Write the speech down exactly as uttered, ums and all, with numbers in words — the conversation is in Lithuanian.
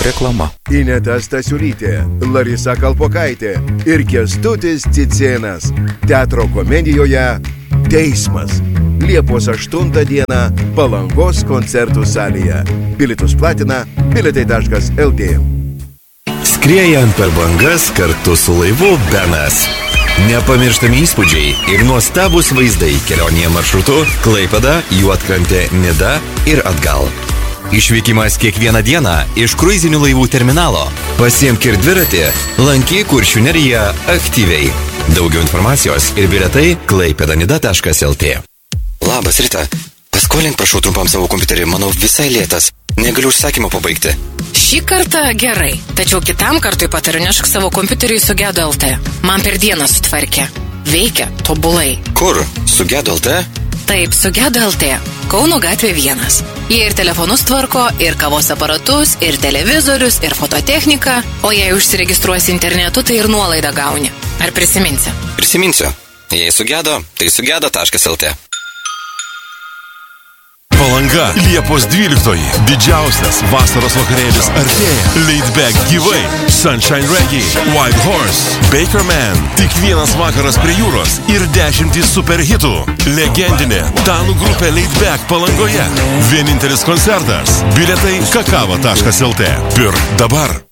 Reklama. Ineta Stasiulytė, Larisa Kalpokaitė ir Kęstutis Cicėnas. Teatro komedijoje Teismas. Liepos aštuntą dieną Palangos koncertų salėje. Bilietus platina bilietai taškas el tė. Skriejant per bangas kartu su laivu Benas. Nepamirštami įspūdžiai ir nuostabus vaizdai kelionėje maršrutu Klaipėda, Juodkrantė, Nida ir atgal. Išvykimas kiekvieną dieną iš kruizinių laivų terminalo. Pasiimk ir dviratį, lankyk Kuršių neriją aktyviai. Daugiau informacijos ir bilietai klaipėdanida taškas el tė. Labas, Rita. Paskolink, prašau, trumpam savo kompiuterį. Manau, visai lėtas. Negaliu užsakymą pabaigti. Šį kartą gerai, tačiau kitam kartui patariu nešk savo kompiuterį į Sugedo el tė. Man per dieną sutvarkė. Veikia tobulai. Kur? Sugedo el tė? Taip, Sugedo el tė. Kauno gatvė vienas. Jie ir telefonus tvarko, ir kavos aparatus, ir televizorius, ir fototechniką. O jei užsiregistruosi internetu, tai ir nuolaidą gauni. Ar prisiminsi? Prisiminsiu. Jei sugedo, tai sugedo taškas el tė. Palanga, Liepos dvyliktoji. Didžiausias vasaros vakarėlis artėja. Laid Back gyvai. Sunshine Reggae, White Horse, Baker Man. Tik vienas vakaras prie jūros ir dešimtys super hitų. Legendinė danų grupė Laid Back Palangoje. Vienintelis koncertas. Bilietai kakava taškas el tė. Pirk dabar.